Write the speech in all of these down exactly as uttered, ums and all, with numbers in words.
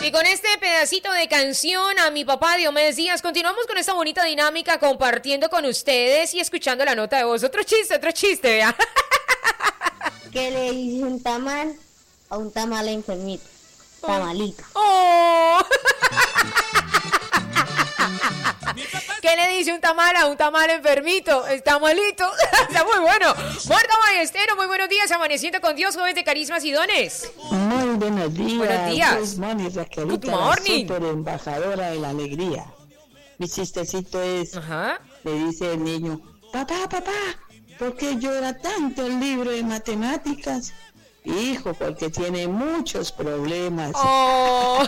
Y con este pedacito de canción a mi papá Diomedes Díaz, continuamos con esta bonita dinámica compartiendo con ustedes y escuchando la nota de voz. Otro chiste, otro chiste, vea. ¿Qué le dice un tamal a un tamal enfermito? Tamalito. Oh. ¿Qué le dice un tamal a un tamal enfermito? Está malito. Está muy bueno. Marta Ballestero, muy buenos días. Amaneciendo con Dios, jóvenes de carismas y dones. Muy buenos días. Buenos días. Good morning, Raquelita, Good morning. La super embajadora de la alegría. Mi chistecito es, Ajá. le dice el niño, papá, papá, ¿por qué llora tanto el libro de matemáticas? Hijo, porque tiene muchos problemas. Oh.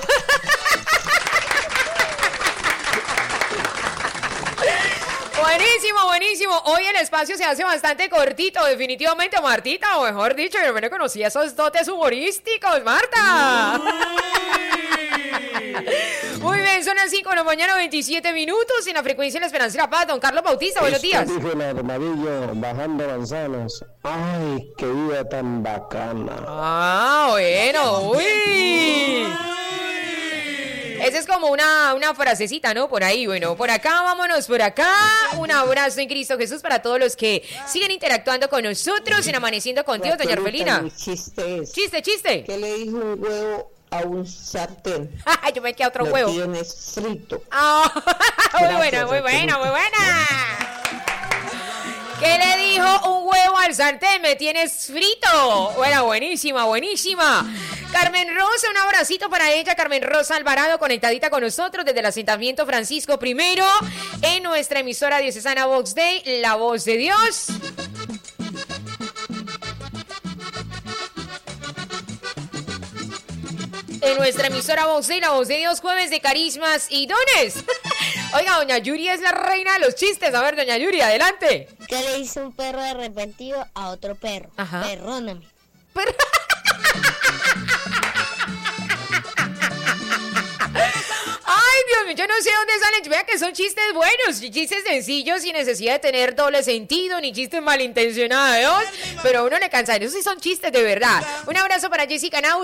Buenísimo, buenísimo. Hoy el espacio se hace bastante cortito, definitivamente, Martita, o mejor dicho, yo no conocía esos dotes humorísticos, Marta. Muy bien, son las cinco de la mañana, veintisiete minutos, en la frecuencia de la Esperanza y la Paz. Don Carlos Bautista, buenos días. Dijo el armadillo bajando manzanas. Ay, qué vida tan bacana. Ah, bueno, uy. Esa es como una, una frasecita, ¿no? Por ahí, bueno, por acá, vámonos por acá. Un abrazo en Cristo Jesús para todos los que siguen interactuando con nosotros en Amaneciendo con Dios, doña Orfelina. Mi chiste es, Chiste, chiste. ¿qué le dijo un huevo a un sartén? Yo me quedé otro Lo huevo. tienes frito. Ah, muy Gracias, buena, muy buena, Raquelita. muy buena. ¿Qué le dijo un huevo al sartén? Me tienes frito. Bueno, buenísima, buenísima. Carmen Rosa, un abracito para ella. Carmen Rosa Alvarado, conectadita con nosotros desde el asentamiento Francisco primero en nuestra emisora diocesana Vox Day, La Voz de Dios. En nuestra emisora Voz Day, La Voz de Dios, jueves de carismas y dones. Oiga, doña Yuri es la reina de los chistes. A ver, doña Yuri, adelante. ¿Qué le dice un perro arrepentido a otro perro? Ajá. Perróname. Pero... Ay, Dios mío, yo no sé dónde salen. Vea que son chistes buenos, chistes sencillos sin necesidad de tener doble sentido ni chistes malintencionados. Pero a uno le cansa. Esos sí son chistes de verdad. Un abrazo para Jessica Nau.